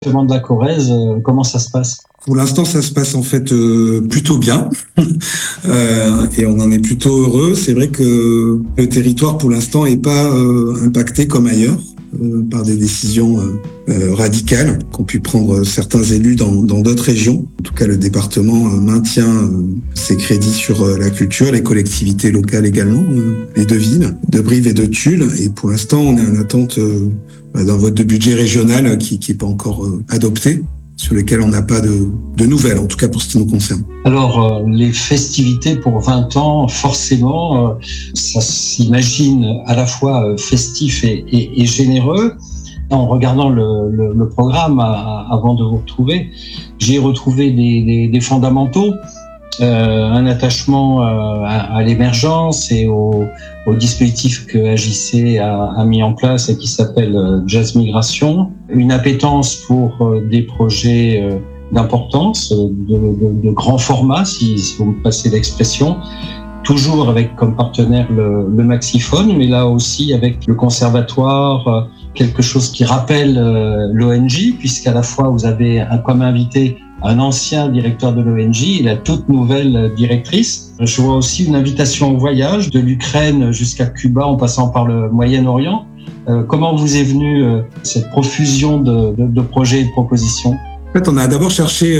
De la Corrèze, comment ça se passe? Pour l'instant, ça se passe en fait plutôt bien et on en est plutôt heureux. C'est vrai que le territoire pour l'instant n'est pas impacté comme ailleurs par des décisions radicales qu'ont pu prendre certains élus dans d'autres régions. En tout cas, le département maintient ses crédits sur la culture, les collectivités locales également, les deux villes, de Brive et de Tulle. Et pour l'instant, on est en attente d'un vote de budget régional qui n'est pas encore adopté, sur lesquels on n'a pas de nouvelles, en tout cas pour ce qui nous concerne. Alors, les festivités pour 20 ans, forcément, ça s'imagine à la fois festif et généreux. En regardant le programme avant de vous retrouver, j'ai retrouvé des fondamentaux, un attachement à l'émergence et au dispositif que AJC a mis en place et qui s'appelle Jazz Migration, une appétence pour des projets d'importance, de grand format, si vous me passez l'expression, toujours avec comme partenaire le Maxiphone, mais là aussi avec le conservatoire, quelque chose qui rappelle l'ONJ, puisqu'à la fois vous avez comme invité un ancien directeur de l'ONJ et la toute nouvelle directrice. Je vois aussi une invitation au voyage de l'Ukraine jusqu'à Cuba en passant par le Moyen-Orient. Comment vous est venue cette profusion de projets et de propositions? En fait, on a d'abord cherché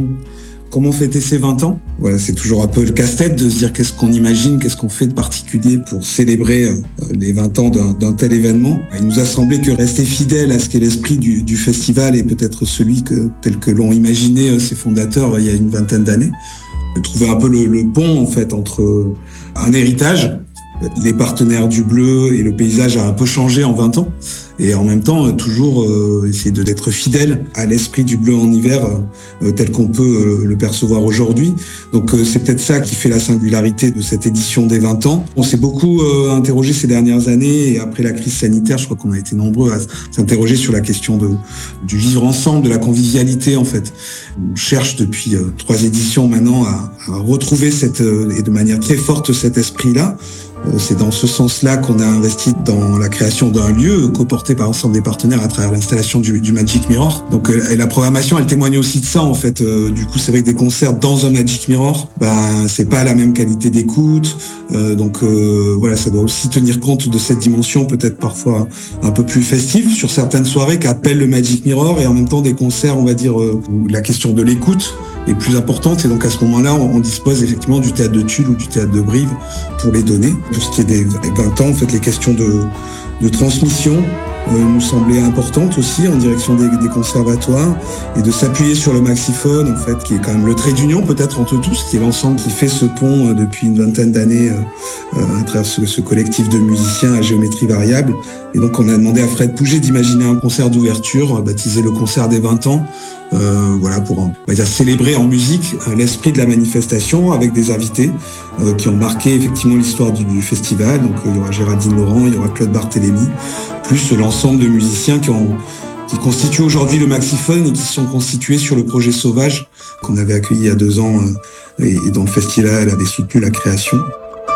comment fêter ses 20 ans. Voilà, c'est toujours un peu le casse-tête de se dire qu'est-ce qu'on imagine, qu'est-ce qu'on fait de particulier pour célébrer les 20 ans d'un tel événement. Il nous a semblé que rester fidèle à ce qu'est l'esprit du festival et peut-être celui tel que l'ont imaginé ses fondateurs il y a une vingtaine d'années. Trouver un peu le pont en fait entre un héritage, les partenaires du bleu et le paysage a un peu changé en 20 ans. Et en même temps, toujours essayer d'être fidèle à l'esprit du bleu en hiver tel qu'on peut le percevoir aujourd'hui. Donc c'est peut-être ça qui fait la singularité de cette édition des 20 ans. On s'est beaucoup interrogé ces dernières années et après la crise sanitaire, je crois qu'on a été nombreux à s'interroger sur la question du vivre ensemble, de la convivialité en fait. On cherche depuis 3 éditions maintenant à retrouver et de manière très forte cet esprit-là. C'est dans ce sens-là qu'on a investi dans la création d'un lieu coporté par l'ensemble des partenaires à travers l'installation du Magic Mirror. Donc et la programmation, elle témoigne aussi de ça en fait. Du coup, c'est vrai que des concerts dans un Magic Mirror, c'est pas la même qualité d'écoute. Donc voilà, ça doit aussi tenir compte de cette dimension peut-être parfois un peu plus festive sur certaines soirées qu'appelle le Magic Mirror et en même temps des concerts, on va dire, où la question de l'écoute est plus importante. Et donc à ce moment-là, on dispose effectivement du théâtre de Tulle ou du théâtre de Brive pour les donner. Pour ce qui est des 20 ans, en fait, les questions de transmission nous semblaient importantes aussi en direction des conservatoires et de s'appuyer sur le Maxiphone, en fait, qui est quand même le trait d'union peut-être entre tous, qui est l'ensemble qui fait ce pont depuis une vingtaine d'années à travers ce collectif de musiciens à géométrie variable. Et donc on a demandé à Fred Pouget d'imaginer un concert d'ouverture, baptisé le concert des 20 ans, voilà, pour on va dire, célébrer en musique l'esprit de la manifestation avec des invités qui ont marqué effectivement l'histoire du festival. Donc il y aura Géraldine Laurent, il y aura Claude Barthélémy, plus l'ensemble de musiciens qui constituent aujourd'hui le Maxiphone et qui sont constitués sur le projet Sauvage qu'on avait accueilli il y a 2 ans et dont le festival avait soutenu la création.